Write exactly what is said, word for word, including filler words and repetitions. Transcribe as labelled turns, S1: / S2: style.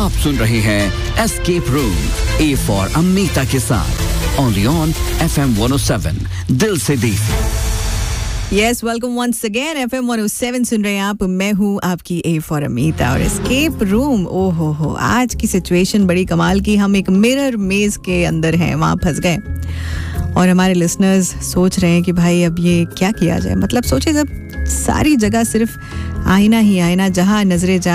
S1: आप सुन रहे हैं escape room, A for Amita के साथ, only on F M one O seven, दिल से दी।
S2: Yes, welcome once again. F M one O seven सुन रहे हैं आप। मैं हूँ आपकी ए फॉर अमीता और एस्केप रूम। ओ हो हो आज की सिचुएशन बड़ी कमाल की। हम एक मिरर मेज के अंदर हैं, वहाँ फंस गए और हमारे लिसनर्स सोच रहे हैं कि भाई अब ये क्या किया जाए। मतलब सोचे जब सारी जगह सिर्फ आईना ही आईना, जहाँ नजरें जा